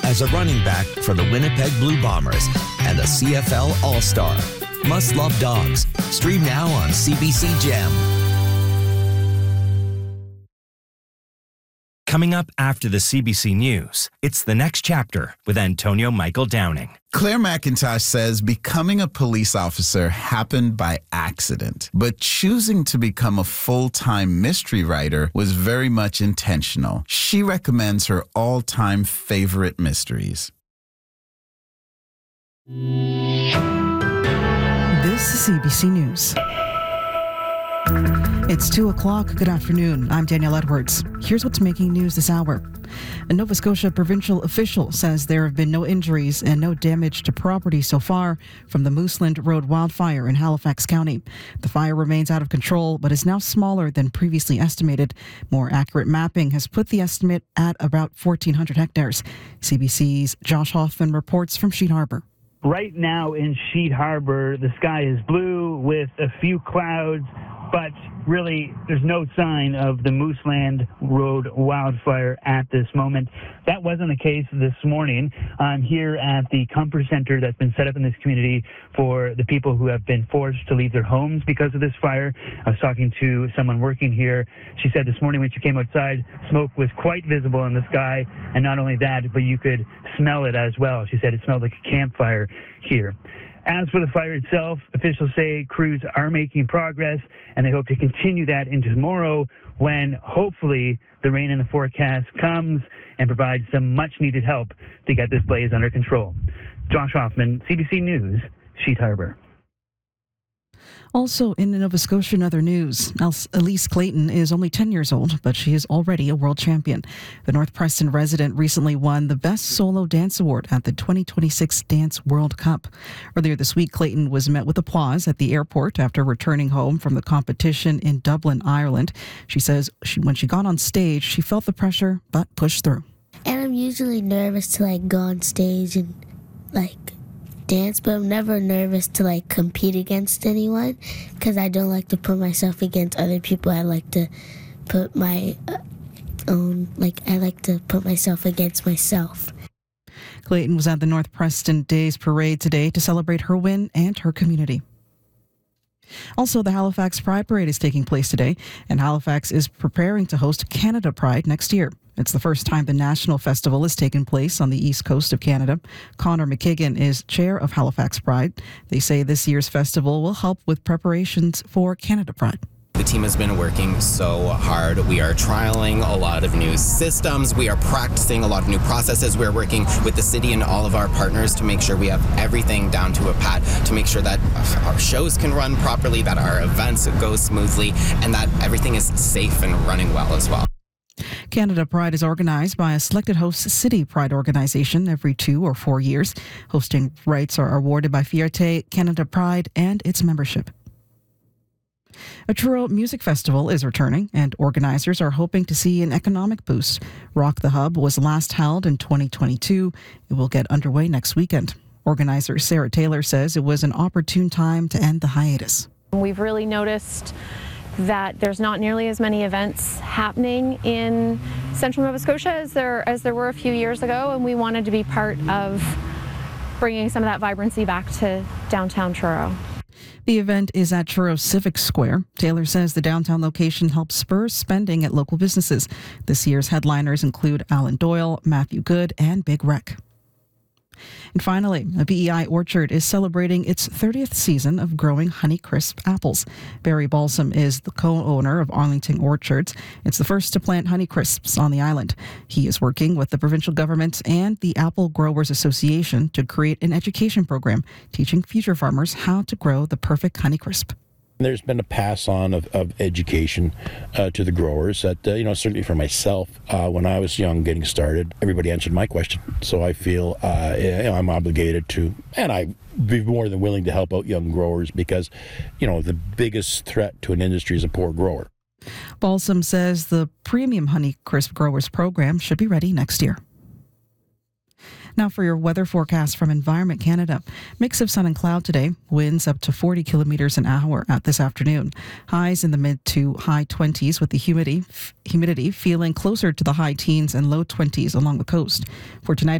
as a running back for the Winnipeg Blue Bombers and a CFL All-Star. Must Love Dogs. Stream now on CBC Gem. Coming up after the CBC News, it's The Next Chapter with Antonio Michael Downing. Claire McIntosh says becoming a police officer happened by accident, but choosing to become a full-time mystery writer was very much intentional. She recommends her all-time favorite mysteries. This is CBC News. It's 2 o'clock. Good afternoon. I'm Danielle Edwards. Here's what's making news this hour. A Nova Scotia provincial official says there have been no injuries and no damage to property so far from the Mooseland Road wildfire in Halifax County. The fire remains out of control, but is now smaller than previously estimated. More accurate mapping has put the estimate at about 1,400 hectares. CBC's Josh Hoffman reports from Sheet Harbour. Right now in Sheet Harbour, the sky is blue with a few clouds, but really there's no sign of the Mooseland Road wildfire at this moment. That wasn't the case this morning. I'm here at the Comfort Center that's been set up in this community for the people who have been forced to leave their homes because of this fire. I was talking to someone working here. She said this morning when she came outside, smoke was quite visible in the sky, and not only that, but you could smell it as well. She said it smelled like a campfire here. As for the fire itself, officials say crews are making progress, and they hope to continue that into tomorrow when hopefully the rain in the forecast comes and provides some much-needed help to get this blaze under control. Josh Hoffman, CBC News, Sheet Harbour. Also in Nova Scotia and other news, Elise Clayton is only 10 years old, but she is already a world champion. The North Preston resident recently won the Best Solo Dance Award at the 2026 Dance World Cup. Earlier this week, Clayton was met with applause at the airport after returning home from the competition in Dublin, Ireland. She says when she got on stage, she felt the pressure, but pushed through. And I'm usually nervous to go on stage and dance, but I'm never nervous to compete against anyone because I don't like to put myself against other people. I like to put my I like to put myself against myself. Clayton was at the North Preston Days Parade today to celebrate her win and her community. Also, the Halifax Pride Parade is taking place today, and Halifax is preparing to host Canada Pride next year. It's the first time the national festival has taken place on the east coast of Canada. Connor McKagan is chair of Halifax Pride. They say this year's festival will help with preparations for Canada Pride. The team has been working so hard. We are trialing a lot of new systems. We are practicing a lot of new processes. We're working with the city and all of our partners to make sure we have everything down to a pat, to make sure that our shows can run properly, that our events go smoothly, and that everything is safe and running well as well. Canada Pride is organized by a selected host city pride organization every 2 or 4 years. Hosting rights are awarded by Fierté, Canada Pride, and its membership. A Truro Music Festival is returning, and organizers are hoping to see an economic boost. Rock the Hub was last held in 2022. It will get underway next weekend. Organizer Sarah Taylor says it was an opportune time to end the hiatus. We've really noticed that there's not nearly as many events happening in central Nova Scotia as there were a few years ago, and we wanted to be part of bringing some of that vibrancy back to downtown Truro. The event is at Truro Civic Square. Taylor says the downtown location helps spur spending at local businesses. This year's headliners include Alan Doyle, Matthew Good, and Big Wreck. And finally, a BEI orchard is celebrating its 30th season of growing Honeycrisp apples. Barry Balsam is the co-owner of Arlington Orchards. It's the first to plant Honeycrisps on the island. He is working with the provincial government and the Apple Growers Association to create an education program teaching future farmers how to grow the perfect Honeycrisp. There's been a pass on of education to the growers that, certainly for myself, when I was young getting started, everybody answered my question. So I feel I'm obligated to, and I'd be more than willing to help out young growers because, the biggest threat to an industry is a poor grower. Balsam says the Premium Honeycrisp Growers program should be ready next year. Now for your weather forecast from Environment Canada. Mix of sun and cloud today. Winds up to 40 kilometers an hour at this afternoon. Highs in the mid to high 20s with the humidity feeling closer to the high teens and low 20s along the coast. For tonight,